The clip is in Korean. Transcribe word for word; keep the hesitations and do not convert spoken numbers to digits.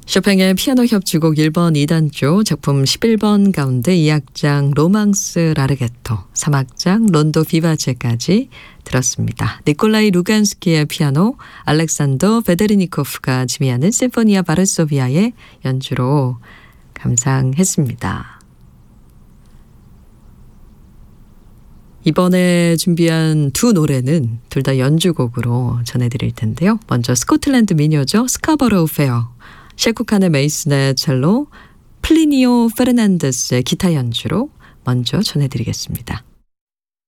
쇼팽의 피아노 협주곡 일 번 이 단조 작품 십일 번 가운데 이 악장 로망스 라르게토, 삼 악장 론도 비바체까지 들었습니다. 니콜라이 루간스키의 피아노, 알렉산더 베데르니코프가 지휘하는 심포니아 바르소비아의 연주로 감상했습니다. 이번에 준비한 두 노래는 둘 다 연주곡으로 전해드릴 텐데요. 먼저 스코틀랜드 미녀죠. 스카버로우 페어, 셰쿠칸의 메이슨의 첼로, 플리니오 페르난데스의 기타 연주로 먼저 전해드리겠습니다.